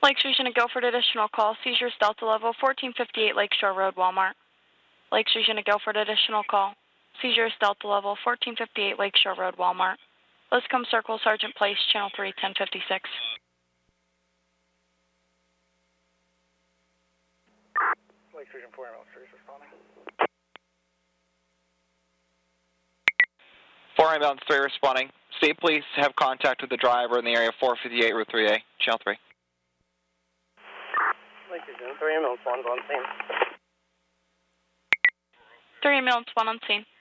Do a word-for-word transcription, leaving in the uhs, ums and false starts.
Lakes Region to Guilford, additional call. Seizures Delta level fourteen fifty-eight Lakeshore Road, Walmart. Lakes Region to Guilford, additional call. Seizures Delta level fourteen fifty-eight Lakeshore Road, Walmart. Lipscomb Circle, Sergeant Place, Channel three, ten fifty-six. Lakes Region four ambulance three is responding. four ambulance three responding. State Police have contact with the driver in the area four fifty-eight Route three A, Channel three. Lakes Region three ambulance one on scene. three ambulance one on scene.